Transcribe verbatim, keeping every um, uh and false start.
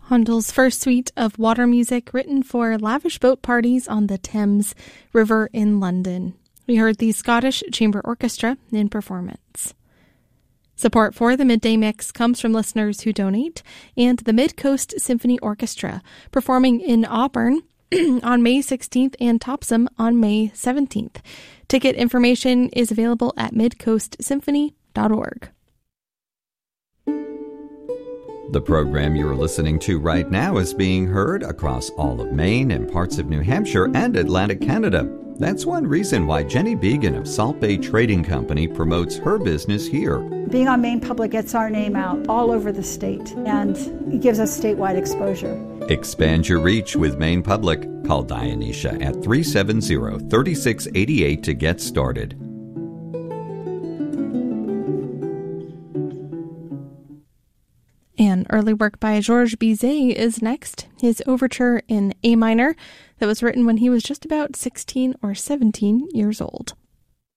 Handel's first suite of water music written for lavish boat parties on the Thames River in London. We heard the Scottish Chamber Orchestra in performance. Support for the Midday Mix comes from listeners who donate, and the Mid-Coast Symphony Orchestra, performing in Auburn on May sixteenth and Topsom on May seventeenth. Ticket information is available at mid coast symphony dot org. The program you're listening to right now is being heard across all of Maine and parts of New Hampshire and Atlantic Canada. That's one reason why Jenny Began of Salt Bay Trading Company promotes her business here. Being on Maine Public gets our name out all over the state, and it gives us statewide exposure. Expand your reach with Maine Public. Call Dionysia at three seven zero, three six eight eight to get started. An early work by Georges Bizet is next, his overture in A minor that was written when he was just about sixteen or seventeen years old.